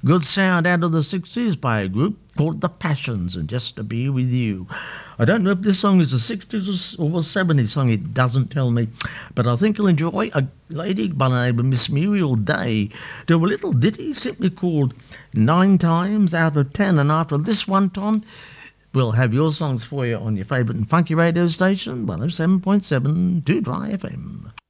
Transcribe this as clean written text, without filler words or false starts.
Good sound out of the 60s by a group called The Passions and Just to Be With You. I don't know if this song is a 60s or a 70s song, it doesn't tell me, but I think you'll enjoy a lady by the name of Miss Muriel Day do a little ditty simply called 9 Times Out of 10, and after this one, Tom, we'll have your songs for you on your favourite and funky radio station, 107.7 2 Dry FM.